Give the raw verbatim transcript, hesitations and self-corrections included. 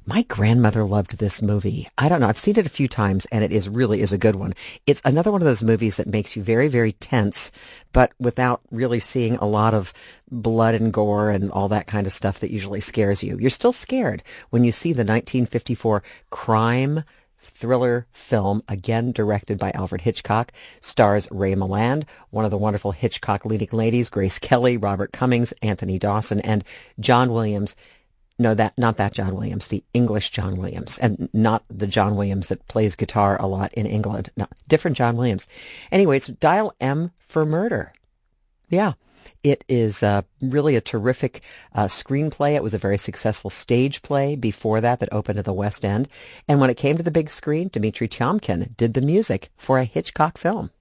My grandmother loved this movie. I don't know. I've seen it a few times, and it is really is a good one. It's another one of those movies that makes you very, very tense, but without really seeing a lot of blood and gore and all that kind of stuff that usually scares you. You're still scared when you see the nineteen fifty-four crime thriller film, again directed by Alfred Hitchcock, stars Ray Milland, one of the wonderful Hitchcock leading ladies, Grace Kelly, Robert Cummings, Anthony Dawson, and John Williams. No, that not that John Williams, the English John Williams, and not the John Williams that plays guitar a lot in England. No, different John Williams. Anyway, it's Dial M for Murder. Yeah, it is uh, really a terrific uh, screenplay. It was a very successful stage play before that that opened at the West End. And when it came to the big screen, Dmitri Tiomkin did the music for a Hitchcock film.